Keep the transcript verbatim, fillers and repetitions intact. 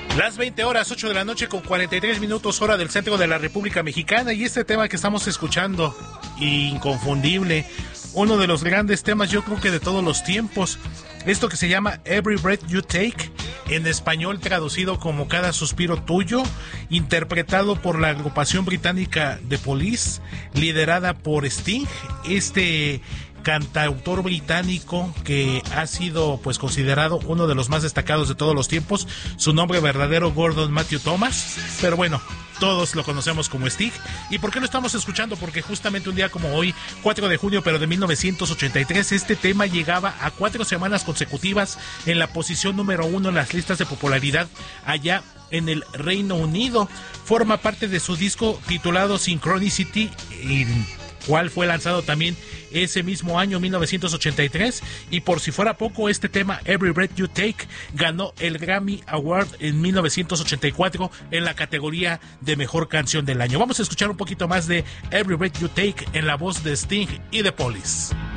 Las veinte horas, ocho de la noche con cuarenta y tres minutos, hora del centro de la República Mexicana. Y este tema que estamos escuchando, inconfundible, uno de los grandes temas yo creo que de todos los tiempos. Esto que se llama Every Breath You Take, en español traducido como Cada Suspiro Tuyo, interpretado por la agrupación británica The Police, liderada por Sting, este cantautor británico que ha sido pues considerado uno de los más destacados de todos los tiempos. Su nombre verdadero, Gordon Matthew Thomas, pero bueno, todos lo conocemos como Sting. ¿Y por qué lo estamos escuchando? Porque justamente un día como hoy, cuatro de junio pero de mil novecientos ochenta y tres, este tema llegaba a cuatro semanas consecutivas en la posición número uno en las listas de popularidad allá en el Reino Unido. Forma parte de su disco titulado Synchronicity, y cual fue lanzado también ese mismo año, mil novecientos ochenta y tres, y por si fuera poco, este tema Every Breath You Take ganó el Grammy Award en mil novecientos ochenta y cuatro en la categoría de Mejor Canción del Año. Vamos a escuchar un poquito más de Every Breath You Take en la voz de Sting y The Police.